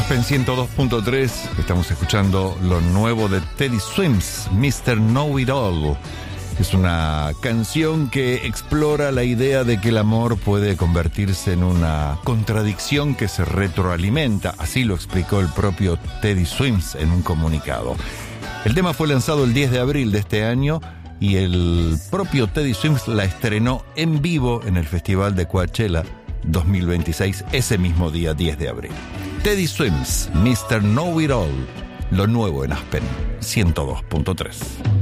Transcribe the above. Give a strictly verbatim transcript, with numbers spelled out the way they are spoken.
Aspen ciento dos punto tres. Estamos escuchando lo nuevo de Teddy Swims, mister Know It All. Es una canción que explora la idea de que el amor puede convertirse en una contradicción que se retroalimenta. Así lo explicó el propio Teddy Swims en un comunicado. El tema fue lanzado el diez de abril de este año y el propio Teddy Swims la estrenó en vivo en el Festival de Coachella dos mil veintiséis, ese mismo día, diez de abril. Teddy Swims, mister Know It All, lo nuevo en Aspen ciento dos punto tres.